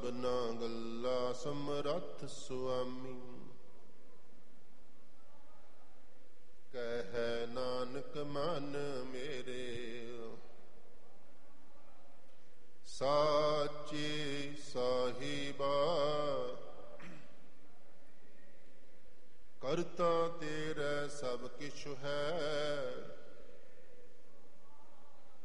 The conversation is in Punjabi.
ਸਭਨਾ ਗੱਲਾ ਸਮਰੱਥ ਸੁਆਮੀ। ਕਹਿ ਨਾਨਕ ਮਨ ਮੇਰੇ ਸਾਚੇ ਸਾਹਿਬਾ। ਕਰਤਾ ਤੇਰਾ ਸਭ ਕਿਛੁ ਹੈ